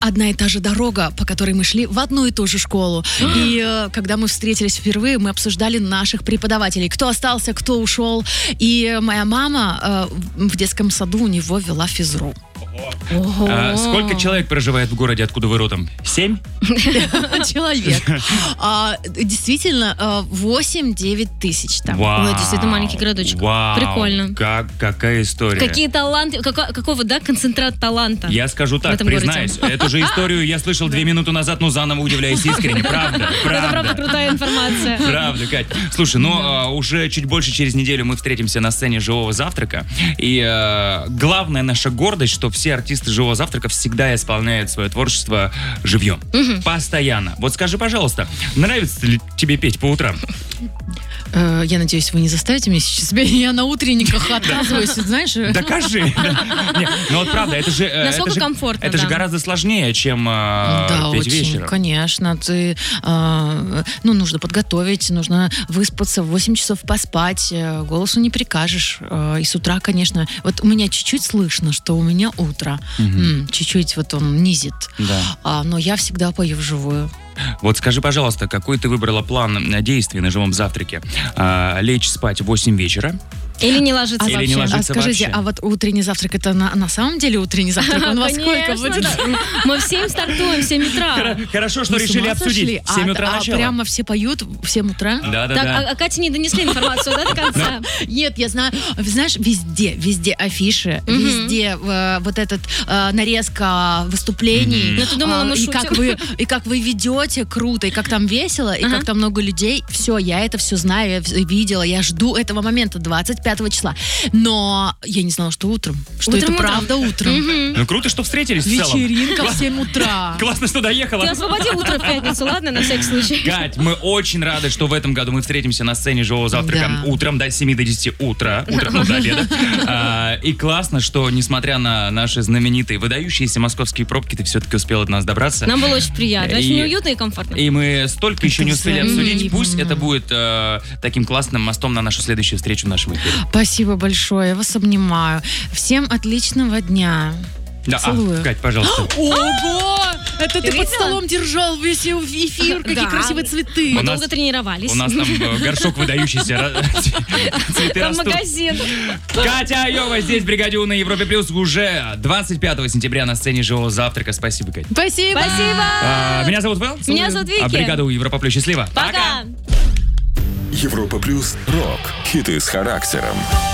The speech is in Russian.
одна и та же дорога, по которой мы шли в одну и ту же школу. И когда мы встретились впервые, мы обсуждали наших преподавателей. Кто остался, кто ушел. И моя мама в детском саду у него вела физру. Сколько человек проживает в городе, откуда вы родом? 7? Человек. Действительно, 8-9 тысяч там. Ой, действительно маленький городочек. Прикольно. Какая история. Какие таланты, какого, концентрат таланта. Я скажу так, признаюсь, эту же историю я слышал 2 минуты назад, но заново удивляюсь искренне. Правда. Это правда крутая информация. Правда, Кать. Слушай, уже чуть больше через неделю мы встретимся на сцене «Живого завтрака». И главная наша гордость, что все артисты «Живого завтрака» всегда исполняют свое творчество живьем. Постоянно. Вот скажи, пожалуйста, нравится ли тебе петь по утрам? Я надеюсь, вы не заставите меня сейчас. Я на утренниках отказываюсь, знаешь. Докажи. Ну вот правда, это же... Насколько комфортно, это же гораздо сложнее, чем петь вечером. Конечно. Нужно подготовить, нужно выспаться, 8 часов поспать. Голосу не прикажешь. И с утра, конечно... Вот у меня чуть-чуть слышно, что у меня утро. Чуть-чуть вот он низит. Но я всегда пою вживую. Вот скажи, пожалуйста, какой ты выбрала план действий на «Живом завтраке»? Лечь спать в 8 вечера? Или не ложиться Или вообще? не ложиться Скажите, вообще? а вот утренний завтрак, это на самом деле утренний завтрак? Он во сколько будет? Мы в 7 стартуем, в 7 утра. Хорошо, что решили обсудить. В 7 утра начало? Прямо все поют в 7 утра? Да. Так, а Кате не донесли информацию, да, до конца? Нет, я знаю. Знаешь, везде афиши, везде вот этот нарезка выступлений. Я думала, мы шутим. И как вы ведете круто, и как там весело, и как там много людей. Все, я это все знаю, я видела, я жду этого момента 25 числа. Но я не знала, что утром. Что это правда утром. Ну круто, что встретились в целом. Вечеринка в 7 утра. Классно, что доехала. Ты освободи утро в пятницу, ладно, на всякий случай. Кать, мы очень рады, что в этом году мы встретимся на сцене «Живого завтрака» утром до 7 до 10 утра. До обеда. И классно, что, несмотря на наши знаменитые, выдающиеся московские пробки, ты все-таки успела до нас добраться. Нам было очень приятно, очень уютно и комфортно. И мы столько еще не успели обсудить. Пусть это будет таким классным мостом на нашу следующую встречу в нашем эфире. Спасибо большое, я вас обнимаю. Всем отличного дня. Целую. Кать, пожалуйста. Ого! Это ты под столом держал весь эфир, какие красивые цветы. Мы долго тренировались. У нас там горшок выдающийся. Цветы там растут. магазин. Катя Айова здесь в «Бригаде У» на Европе Плюс уже 25 сентября на сцене «Живого завтрака». Спасибо, Катя. Спасибо. Меня зовут Вэл. Меня зовут Вики. «Бригада У», Европа Плюс. Счастливо. Пока. Европа Плюс. Рок. Хиты с характером.